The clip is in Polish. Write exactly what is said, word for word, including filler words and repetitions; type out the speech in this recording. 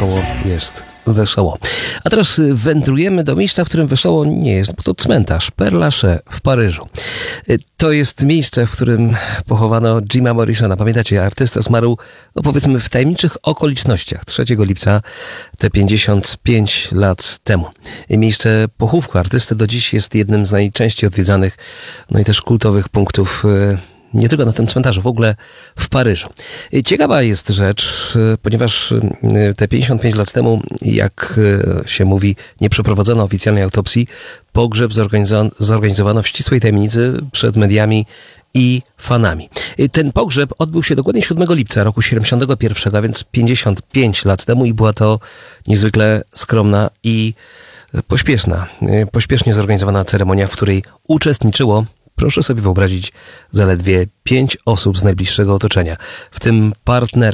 wokoło jest wesoło. A teraz wędrujemy do miejsca, w którym wesoło nie jest, bo to cmentarz Père Lachaise w Paryżu. To jest miejsce, w którym pochowano Jima Morrisona. Pamiętacie, artysta zmarł, no powiedzmy, w tajemniczych okolicznościach trzeciego lipca, te pięćdziesiąt pięć lat temu. Miejsce pochówku artysty do dziś jest jednym z najczęściej odwiedzanych, no i też kultowych punktów nie tylko na tym cmentarzu, w ogóle w Paryżu. Ciekawa jest rzecz, ponieważ te pięćdziesiąt pięć lat temu, jak się mówi, nie przeprowadzono oficjalnej autopsji, pogrzeb zorganizowano, zorganizowano w ścisłej tajemnicy przed mediami i fanami. Ten pogrzeb odbył się dokładnie siódmego lipca roku siedemdziesiątego pierwszego, a więc pięćdziesiąt pięć lat temu i była to niezwykle skromna i pośpieszna, pośpiesznie zorganizowana ceremonia, w której uczestniczyło, proszę sobie wyobrazić, zaledwie pięć osób z najbliższego otoczenia, w tym partner